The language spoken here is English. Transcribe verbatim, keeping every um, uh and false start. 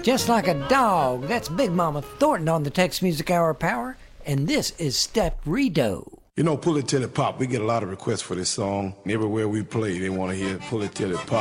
Just like a dog, that's Big Mama Thornton on the Tex Music Hour Power, and this is Step Redo. You know, Pull It Till It Pop, we get a lot of requests for this song. Everywhere we play, they want to hear Pull It Till It Pop.